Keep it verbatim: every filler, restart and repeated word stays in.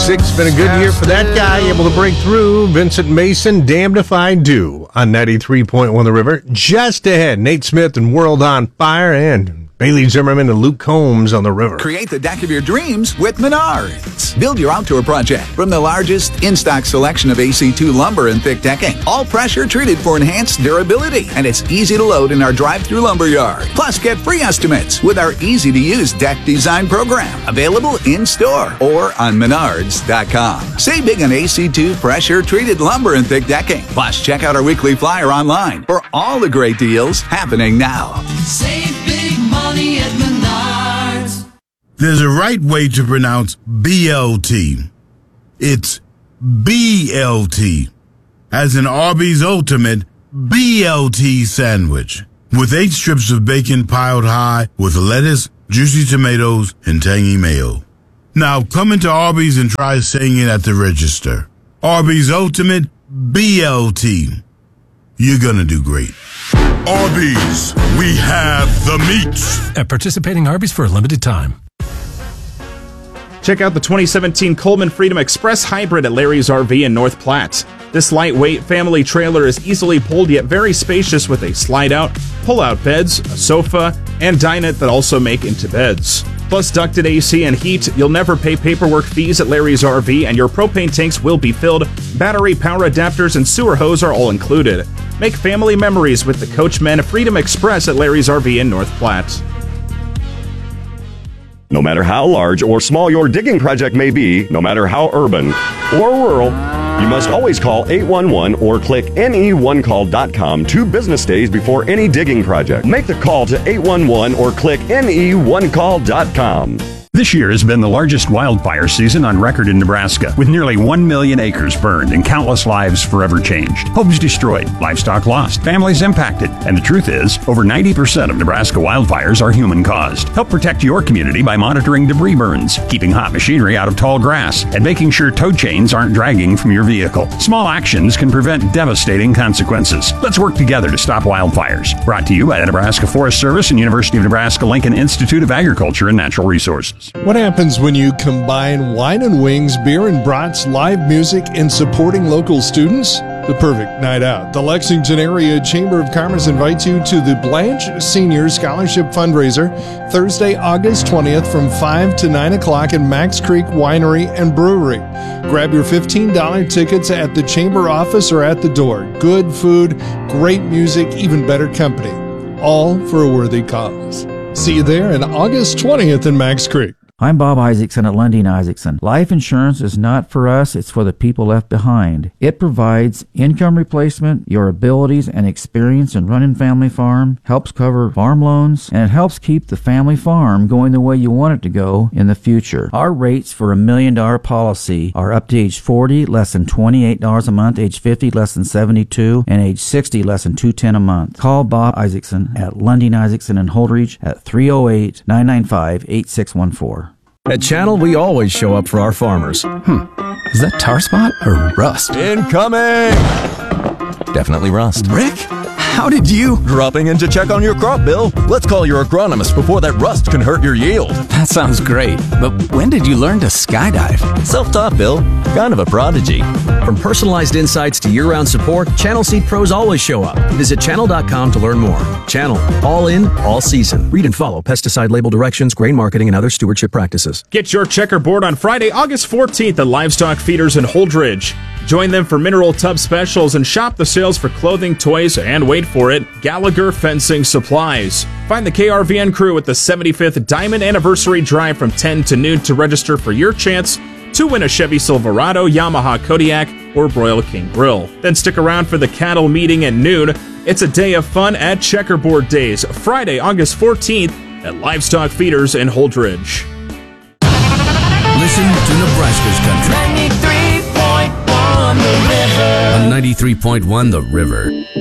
It's been a good year for that guy, able to break through. Vincent Mason, Damned If I Do, on ninety-three point one The River. Just ahead, Nate Smith and World on Fire, and Bailey Zimmerman and Luke Combs on The River. Create the deck of your dreams with Menards. Build your outdoor project from the largest in-stock selection of A C two lumber and thick decking. All pressure treated for enhanced durability, and it's easy to load in our drive-through lumber yard. Plus, get free estimates with our easy-to-use deck design program. Available in-store or on menards dot com. Save big on A C two pressure-treated lumber and thick decking. Plus, check out our weekly flyer online for all the great deals happening now. Save big money at Menards. There's a right way to pronounce B L T. It's B L T, as in Arby's Ultimate B L T Sandwich, with eight strips of bacon piled high with lettuce, juicy tomatoes, and tangy mayo. Now come into Arby's and try saying it at the register. Arby's Ultimate B L T. You're gonna do great. Arby's, we have the meats. At participating Arby's for a limited time. Check out the twenty seventeen Coleman Freedom Express Hybrid at Larry's R V in North Platte. This lightweight family trailer is easily pulled yet very spacious with a slide-out, pull-out beds, a sofa, and dinette that also make into beds. Plus ducted A C and heat, you'll never pay paperwork fees at Larry's R V, and your propane tanks will be filled. Battery, power adapters, and sewer hose are all included. Make family memories with the Coachmen Freedom Express at Larry's R V in North Platte. No matter how large or small your digging project may be, no matter how urban or rural, you must always call eight one one or click N E one call dot com two business days before any digging project. Make the call to eight one one or click N E one call dot com. This year has been the largest wildfire season on record in Nebraska, with nearly one million acres burned and countless lives forever changed. Homes destroyed, livestock lost, families impacted, and the truth is, over ninety percent of Nebraska wildfires are human-caused. Help protect your community by monitoring debris burns, keeping hot machinery out of tall grass, and making sure tow chains aren't dragging from your vehicle. Small actions can prevent devastating consequences. Let's work together to stop wildfires. Brought to you by the Nebraska Forest Service and University of Nebraska-Lincoln Institute of Agriculture and Natural Resources. What happens when you combine wine and wings, beer and brats, live music, and supporting local students? The perfect night out. The Lexington Area Chamber of Commerce invites you to the Blanche Senior Scholarship Fundraiser Thursday, August twentieth from five to nine o'clock at Max Creek Winery and Brewery. Grab your fifteen dollars tickets at the chamber office or at the door. Good food, great music, even better company. All for a worthy cause. See you there on August twentieth in Max Creek. I'm Bob Isaacson at Lundin Isaacson. Life insurance is not for us, it's for the people left behind. It provides income replacement, your abilities and experience in running family farm, helps cover farm loans, and it helps keep the family farm going the way you want it to go in the future. Our rates for a million dollar policy are up to age forty, less than twenty-eight dollars a month, age fifty, less than seventy-two dollars, and age sixty, less than two hundred ten dollars a month. Call Bob Isaacson at Lundin Isaacson in Holdridge at three oh eight, nine nine five, eight six one four. At Channel, we always show up for our farmers. Hmm. Is that tar spot or rust? Incoming! Definitely rust. Rick, how did you... Dropping in to check on your crop, Bill. Let's call your agronomist before that rust can hurt your yield. That sounds great. But when did you learn to skydive? Self-taught, Bill. Kind of a prodigy. From personalized insights to year-round support, Channel Seed Pros always show up. Visit channel dot com to learn more. Channel. All in, all season. Read and follow pesticide label directions, grain marketing, and other stewardship practices. Get your checkerboard on Friday, August fourteenth at Livestock Feeders in Holdridge. Join them for mineral tub specials and shop the sales for clothing, toys, and wait for it, Gallagher Fencing Supplies. Find the K R V N crew at the seventy-fifth Diamond Anniversary Drive from ten to noon to register for your chance to win a Chevy Silverado, Yamaha Kodiak, or Broil King Grill. Then stick around for the cattle meeting at noon. It's a day of fun at Checkerboard Days, Friday, August fourteenth at Livestock Feeders in Holdridge. Listen to Nebraska's country. ninety-three point one The River. On ninety-three point one The River.